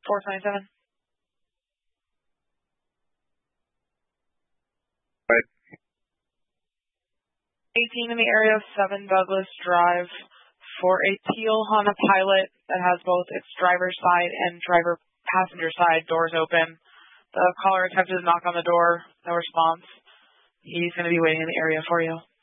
427. Right. 18 in the area of 7 Douglas Drive for a teal Honda Pilot that has both its driver's side and passenger side doors open. The caller attempted to knock on the door. No response. He's going to be waiting in the area for you.